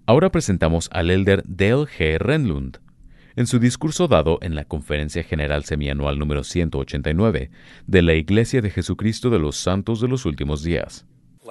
Ahora presentamos al elder Dale G. Renlund, en su discurso dado en la Conferencia General Semianual número 189 de la Iglesia de Jesucristo de los Santos de los Últimos Días.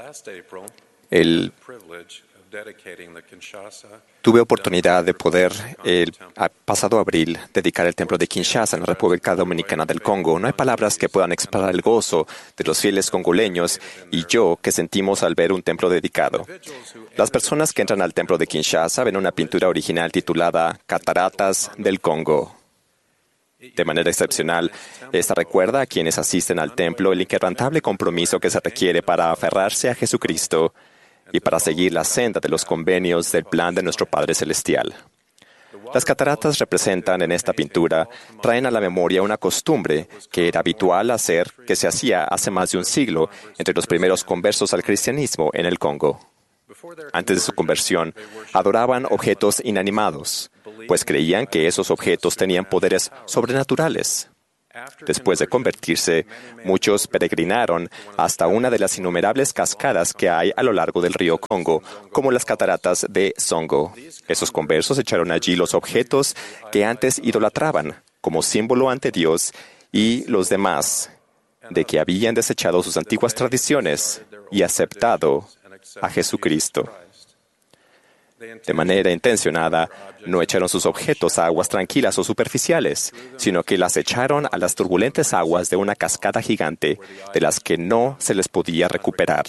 Tuve oportunidad de poder, el pasado abril, dedicar el templo de Kinshasa en la República Dominicana del Congo. No hay palabras que puedan expresar el gozo de los fieles congoleños y yo que sentimos al ver un templo dedicado. Las personas que entran al templo de Kinshasa ven una pintura original titulada Cataratas del Congo. De manera excepcional, esta recuerda a quienes asisten al templo el inquebrantable compromiso que se requiere para aferrarse a Jesucristo y para seguir la senda de los convenios del plan de nuestro Padre Celestial. Las cataratas representan en esta pintura, traen a la memoria una costumbre que era habitual hacer, que se hacía hace más de un siglo entre los primeros conversos al cristianismo en el Congo. Antes de su conversión, adoraban objetos inanimados, pues creían que esos objetos tenían poderes sobrenaturales. Después de convertirse, muchos peregrinaron hasta una de las innumerables cascadas que hay a lo largo del río Congo, como las cataratas de Songo. Esos conversos echaron allí los objetos que antes idolatraban, como símbolo ante Dios y los demás, de que habían desechado sus antiguas tradiciones y aceptado a Jesucristo. De manera intencionada, no echaron sus objetos a aguas tranquilas o superficiales, sino que las echaron a las turbulentas aguas de una cascada gigante de las que no se les podía recuperar.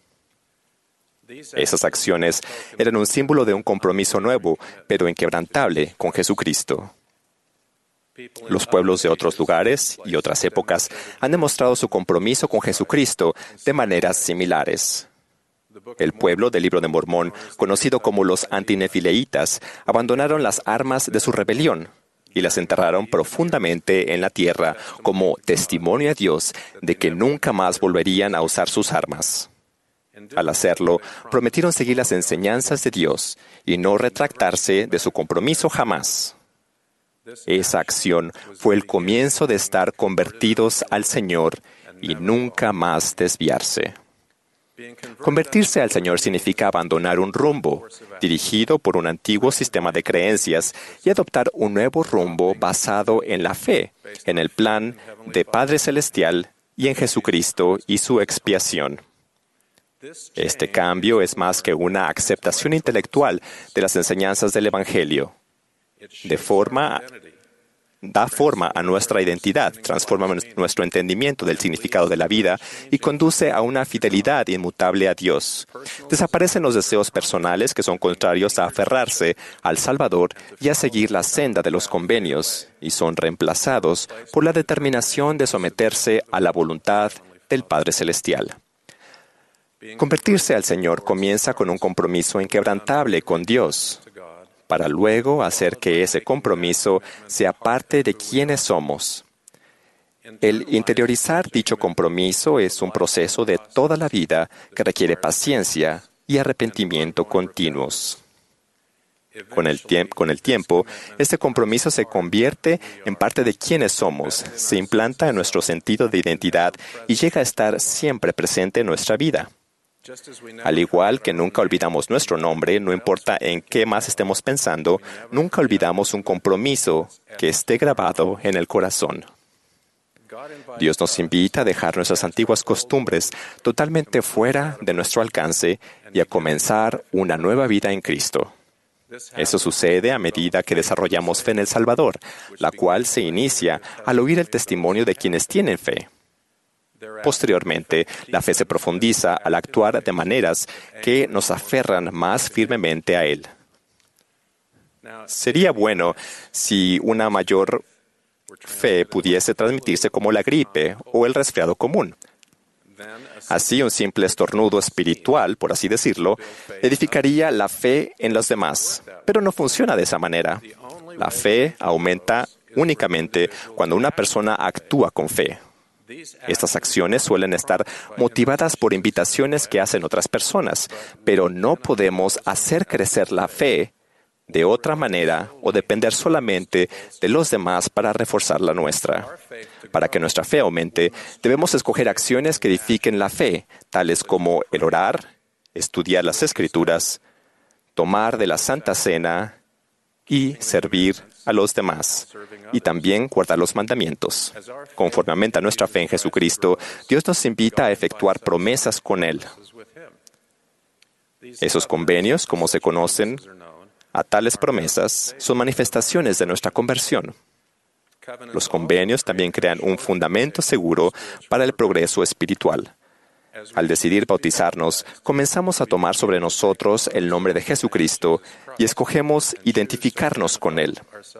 Esas acciones eran un símbolo de un compromiso nuevo, pero inquebrantable, con Jesucristo. Los pueblos de otros lugares y otras épocas han demostrado su compromiso con Jesucristo de maneras similares. El pueblo del Libro de Mormón, conocido como los antinefileitas, abandonaron las armas de su rebelión y las enterraron profundamente en la tierra como testimonio a Dios de que nunca más volverían a usar sus armas. Al hacerlo, prometieron seguir las enseñanzas de Dios y no retractarse de su compromiso jamás. Esa acción fue el comienzo de estar convertidos al Señor y nunca más desviarse. Convertirse al Señor significa abandonar un rumbo, dirigido por un antiguo sistema de creencias, y adoptar un nuevo rumbo basado en la fe, en el plan de Padre Celestial y en Jesucristo y su expiación. Este cambio es más que una aceptación intelectual de las enseñanzas del Evangelio. Da forma a nuestra identidad, transforma nuestro entendimiento del significado de la vida y conduce a una fidelidad inmutable a Dios. Desaparecen los deseos personales que son contrarios a aferrarse al Salvador y a seguir la senda de los convenios y son reemplazados por la determinación de someterse a la voluntad del Padre Celestial. Convertirse al Señor comienza con un compromiso inquebrantable con Dios, para luego hacer que ese compromiso sea parte de quienes somos. El interiorizar dicho compromiso es un proceso de toda la vida que requiere paciencia y arrepentimiento continuos. Con el tiempo, este compromiso se convierte en parte de quienes somos, se implanta en nuestro sentido de identidad y llega a estar siempre presente en nuestra vida. Al igual que nunca olvidamos nuestro nombre, no importa en qué más estemos pensando, nunca olvidamos un compromiso que esté grabado en el corazón. Dios nos invita a dejar nuestras antiguas costumbres totalmente fuera de nuestro alcance y a comenzar una nueva vida en Cristo. Eso sucede a medida que desarrollamos fe en el Salvador, la cual se inicia al oír el testimonio de quienes tienen fe. Posteriormente, la fe se profundiza al actuar de maneras que nos aferran más firmemente a Él. Sería bueno si una mayor fe pudiese transmitirse como la gripe o el resfriado común. Así, un simple estornudo espiritual, por así decirlo, edificaría la fe en los demás. Pero no funciona de esa manera. La fe aumenta únicamente cuando una persona actúa con fe. Estas acciones suelen estar motivadas por invitaciones que hacen otras personas, pero no podemos hacer crecer la fe de otra manera o depender solamente de los demás para reforzar la nuestra. Para que nuestra fe aumente, debemos escoger acciones que edifiquen la fe, tales como el orar, estudiar las Escrituras, tomar de la Santa Cena y servir a los demás, y también guardar los mandamientos. Conformemente a nuestra fe en Jesucristo, Dios nos invita a efectuar promesas con Él. Esos convenios, como se conocen, a tales promesas, son manifestaciones de nuestra conversión. Los convenios también crean un fundamento seguro para el progreso espiritual. Al decidir bautizarnos, comenzamos a tomar sobre nosotros el nombre de Jesucristo y escogemos identificarnos con Él.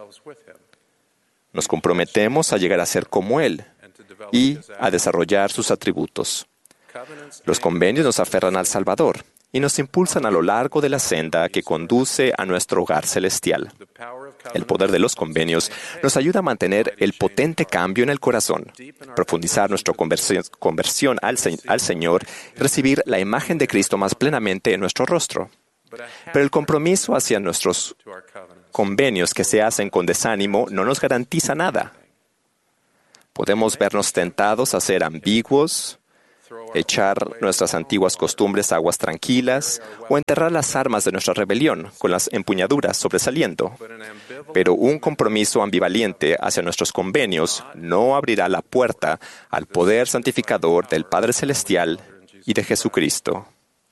Nos comprometemos a llegar a ser como Él y a desarrollar sus atributos. Los convenios nos aferran al Salvador y nos impulsan a lo largo de la senda que conduce a nuestro hogar celestial. El poder de los convenios nos ayuda a mantener el potente cambio en el corazón, profundizar nuestra conversión al Señor y recibir la imagen de Cristo más plenamente en nuestro rostro. Pero el compromiso hacia nuestros convenios que se hacen con desánimo no nos garantiza nada. Podemos vernos tentados a ser ambiguos, echar nuestras antiguas costumbres a aguas tranquilas o enterrar las armas de nuestra rebelión con las empuñaduras sobresaliendo. Pero un compromiso ambivalente hacia nuestros convenios no abrirá la puerta al poder santificador del Padre Celestial y de Jesucristo.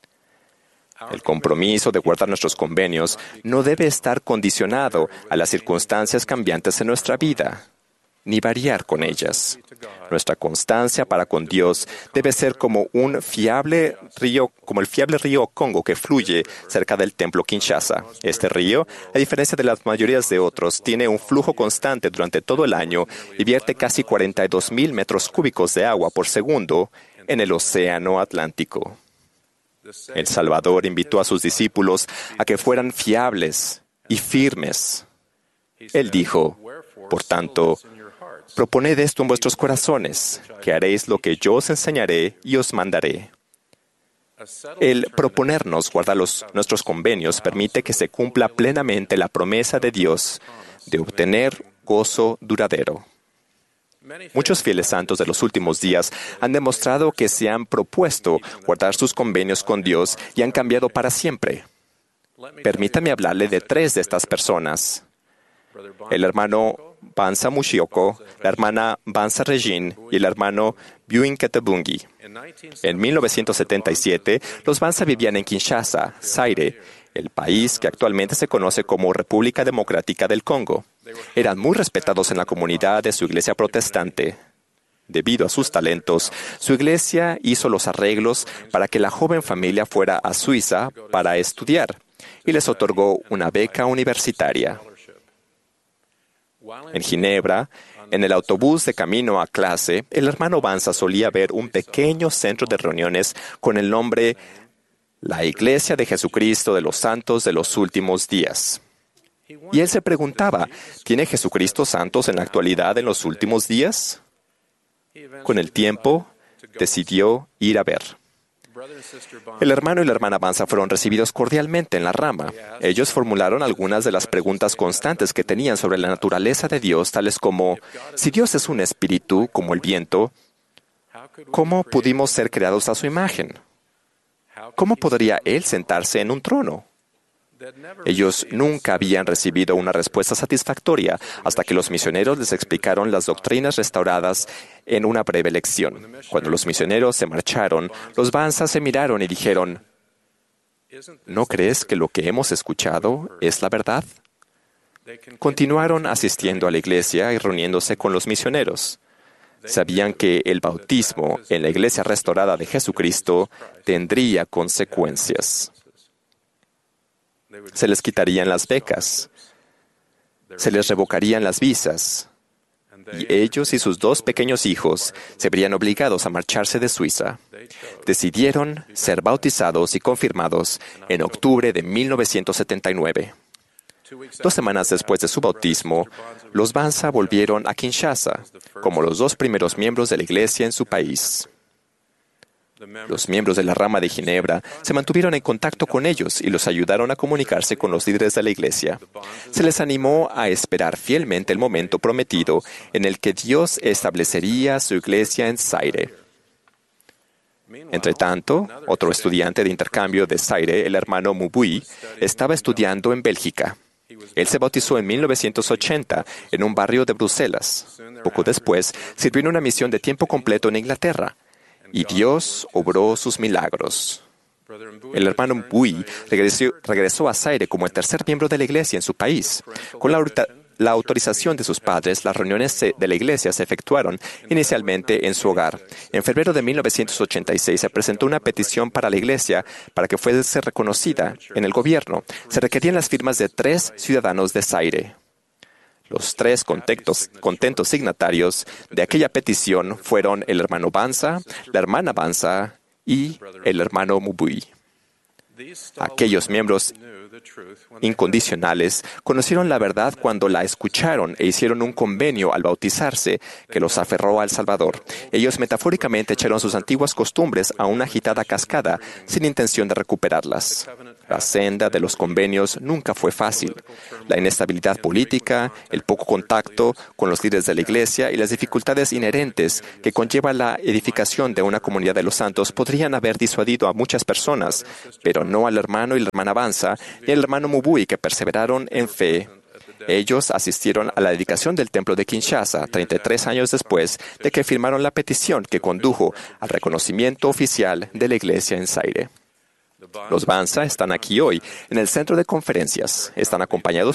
El compromiso de guardar nuestros convenios no debe estar condicionado a las circunstancias cambiantes en nuestra vida, ni variar con ellas. Nuestra constancia para con Dios debe ser como el fiable río Congo que fluye cerca del templo Kinshasa. Este río, a diferencia de las mayorías de otros, tiene un flujo constante durante todo el año y vierte casi 42,000 metros cúbicos de agua por segundo en el Océano Atlántico. El Salvador invitó a sus discípulos a que fueran fiables y firmes. Él dijo, por tanto, proponed esto en vuestros corazones, que haréis lo que yo os enseñaré y os mandaré. El proponernos guardar nuestros convenios permite que se cumpla plenamente la promesa de Dios de obtener gozo duradero. Muchos fieles santos de los últimos días han demostrado que se han propuesto guardar sus convenios con Dios y han cambiado para siempre. Permítame hablarle de 3 de estas personas. El hermano Bansa Mushioko, la hermana Bansa Regine y el hermano Byun Ketebungi. En 1977, los Bansa vivían en Kinshasa, Zaire, el país que actualmente se conoce como República Democrática del Congo. Eran muy respetados en la comunidad de su iglesia protestante. Debido a sus talentos, su iglesia hizo los arreglos para que la joven familia fuera a Suiza para estudiar y les otorgó una beca universitaria. En Ginebra, en el autobús de camino a clase, el hermano Bansa solía ver un pequeño centro de reuniones con el nombre La Iglesia de Jesucristo de los Santos de los Últimos Días. Y él se preguntaba, ¿tiene Jesucristo santos en la actualidad en los últimos días? Con el tiempo, decidió ir a ver. El hermano y la hermana Bansa fueron recibidos cordialmente en la rama. Ellos formularon algunas de las preguntas constantes que tenían sobre la naturaleza de Dios, tales como, si Dios es un espíritu, como el viento, ¿cómo pudimos ser creados a su imagen? ¿Cómo podría Él sentarse en un trono? Ellos nunca habían recibido una respuesta satisfactoria hasta que los misioneros les explicaron las doctrinas restauradas en una breve lección. Cuando los misioneros se marcharon, los Bansa se miraron y dijeron, ¿no crees que lo que hemos escuchado es la verdad? Continuaron asistiendo a la iglesia y reuniéndose con los misioneros. Sabían que el bautismo en la iglesia restaurada de Jesucristo tendría consecuencias. Se les quitarían las becas, se les revocarían las visas, y ellos y sus 2 pequeños hijos se verían obligados a marcharse de Suiza. Decidieron ser bautizados y confirmados en octubre de 1979. 2 semanas después de su bautismo, los Bansa volvieron a Kinshasa, como los 2 primeros miembros de la iglesia en su país. Los miembros de la rama de Ginebra se mantuvieron en contacto con ellos y los ayudaron a comunicarse con los líderes de la iglesia. Se les animó a esperar fielmente el momento prometido en el que Dios establecería su iglesia en Zaire. Entre tanto, otro estudiante de intercambio de Zaire, el hermano Mubui, estaba estudiando en Bélgica. Él se bautizó en 1980 en un barrio de Bruselas. Poco después, sirvió en una misión de tiempo completo en Inglaterra, y Dios obró sus milagros. El hermano Mubui regresó a Zaire como el tercer miembro de la iglesia en su país. Con la autorización de sus padres, las reuniones de la iglesia se efectuaron inicialmente en su hogar. En febrero de 1986 se presentó una petición para la iglesia para que fuese reconocida en el gobierno. Se requerían las firmas de 3 ciudadanos de Zaire. Los 3 contentos signatarios de aquella petición fueron el hermano Banza, la hermana Banza y el hermano Mubui. Aquellos miembros incondicionales conocieron la verdad cuando la escucharon e hicieron un convenio al bautizarse que los aferró al Salvador. Ellos metafóricamente echaron sus antiguas costumbres a una agitada cascada sin intención de recuperarlas. La senda de los convenios nunca fue fácil. La inestabilidad política, el poco contacto con los líderes de la iglesia y las dificultades inherentes que conlleva la edificación de una comunidad de los santos podrían haber disuadido a muchas personas, pero no al hermano y la hermana Banza y al hermano Mubui, que perseveraron en fe. Ellos asistieron a la dedicación del templo de Kinshasa 33 años después de que firmaron la petición que condujo al reconocimiento oficial de la iglesia en Zaire. Los Banza están aquí hoy, en el centro de conferencias. Están acompañados